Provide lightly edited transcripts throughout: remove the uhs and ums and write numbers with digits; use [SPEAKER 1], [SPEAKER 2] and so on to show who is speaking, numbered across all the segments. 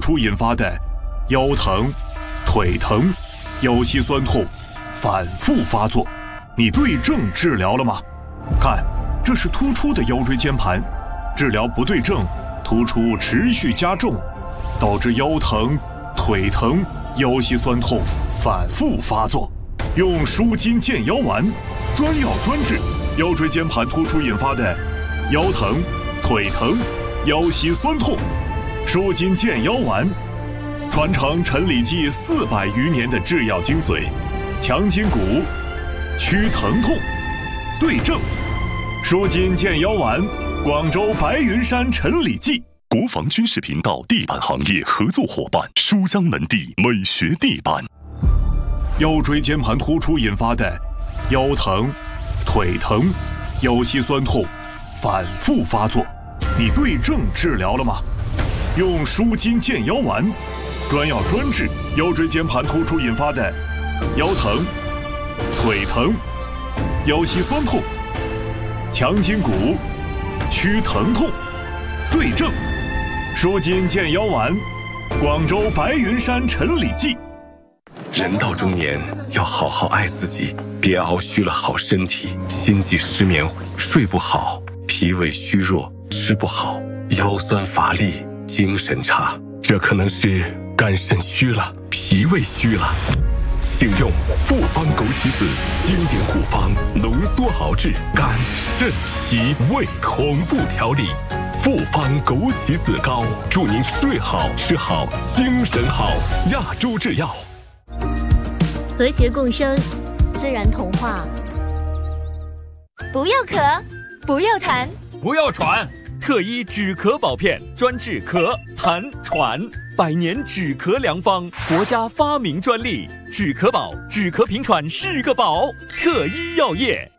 [SPEAKER 1] 出引发的腰疼、腿疼、腰膝酸痛反复发作，你对症治疗了吗？看，这是突出的腰椎间盘，治疗不对症，突出持续加重，导致腰疼、腿疼、腰膝酸痛反复发作。用舒筋健腰丸，专药专治腰椎间盘突出引发的腰疼、腿疼、腰膝酸痛。舒筋健腰丸传承陈李济400余年的制药精髓，强筋骨，祛疼痛，对症。舒筋健腰丸，广州白云山陈李济。
[SPEAKER 2] 国防军事频道地板行业合作伙伴书香门第美学地板。
[SPEAKER 1] 腰椎间盘突出引发的腰疼、腿疼、腰膝酸痛反复发作，你对症治疗了吗？用舒筋健腰丸，专药专治腰椎间盘突出引发的腰疼、腿疼、腰膝酸痛，强筋骨，祛疼痛，对症。舒筋健腰丸，广州白云山陈李济。
[SPEAKER 2] 人到中年要好好爱自己，别熬虚了好身体，心悸失眠，睡不好，脾胃虚弱，吃不好，腰酸乏力，精神差，这可能是肝肾虚了，脾胃虚了。请用复方枸杞子经典古方浓缩熬制肝肾脾胃同步调理，复方枸杞子膏，祝您睡好吃好精神好。亚洲制药。
[SPEAKER 3] 和谐共生，自然童话。不要咳，不要痰，
[SPEAKER 4] 不要喘，特医止咳保片，专治咳、痰、喘，100年止咳良方，国家发明专利，止咳宝，止咳平喘是个宝。特医药业。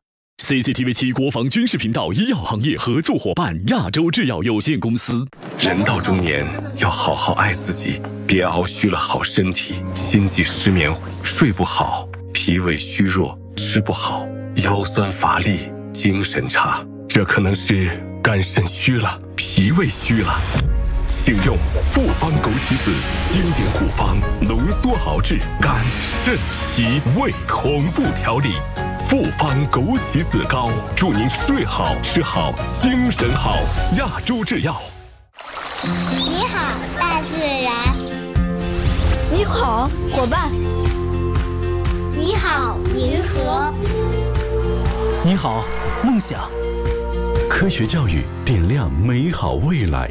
[SPEAKER 5] CCTV7 国防军事频道医药行业合作伙伴亚洲制药有限公司。
[SPEAKER 2] 人到中年要好好爱自己，别熬虚了好身体，心悸失眠，睡不好，脾胃虚弱，吃不好，腰酸乏力，精神差，这可能是肝肾虚了，脾胃虚了。请用复方枸杞子经典古方浓缩熬制肝肾脾胃同步调理，复方枸杞子膏，祝您睡好吃好精神好。亚洲制药。
[SPEAKER 6] 你好，大自然。
[SPEAKER 7] 你好，伙伴。
[SPEAKER 6] 你好，银河。
[SPEAKER 8] 你好，梦想。
[SPEAKER 9] 科学教育点亮美好未来。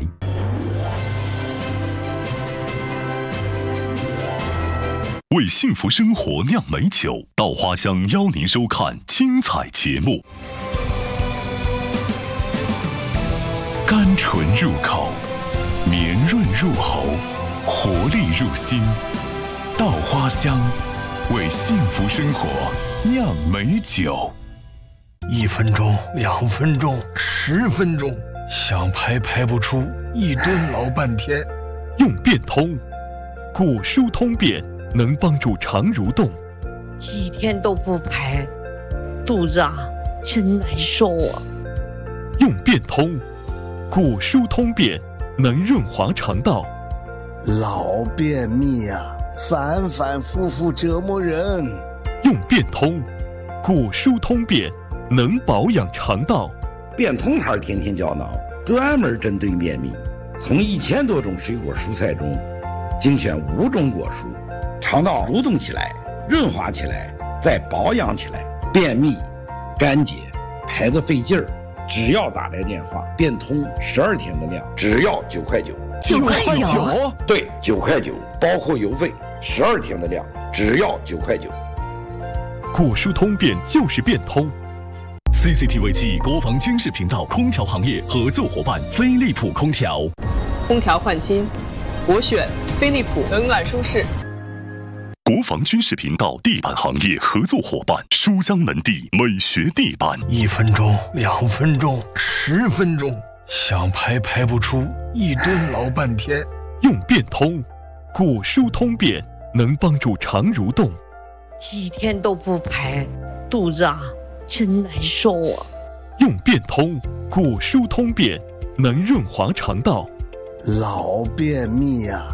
[SPEAKER 2] 为幸福生活酿美酒，稻花香邀您收看精彩节目。甘醇入口，绵润入喉，活力入心。稻花香，为幸福生活酿美酒。
[SPEAKER 10] 1分钟、2分钟、10分钟，想排排不出，一顿老半天。
[SPEAKER 2] 用变通，骨疏通便。能帮助肠蠕动，
[SPEAKER 7] 几天都不排，肚子真难受啊！
[SPEAKER 2] 用变通，骨疏通便，能润滑肠道。
[SPEAKER 10] 老便秘反反复复折磨人。
[SPEAKER 2] 用变通，骨疏通便，能保养肠道。
[SPEAKER 11] 变通牌天天胶囊，专门针对便秘，从1000多种水果蔬菜中精选5种果蔬。肠道蠕动起来，润滑起来，再保养起来。便秘、干结、排得费劲儿，只要打来电话，变通12天的量，只要9块9。
[SPEAKER 5] 9块9？
[SPEAKER 11] 对，9块9，包括邮费。12天的量，只要9块9。
[SPEAKER 2] 骨疏通便就是变通。
[SPEAKER 5] CCTV7 国防军事频道空调行业合作伙伴飞利浦空调。
[SPEAKER 12] 空调换新，我选飞利浦，冷暖舒适。
[SPEAKER 2] 国防军事频道地板行业合作伙伴书香门第美学地板。
[SPEAKER 10] 1分钟、2分钟、10分钟，想排排不出，一顿老半天。
[SPEAKER 2] 用变通，骨疏通便，能帮助肠蠕动。
[SPEAKER 7] 几天都不排，肚子真难受啊！
[SPEAKER 2] 用变通，骨疏通便，能润滑肠道。
[SPEAKER 10] 老便秘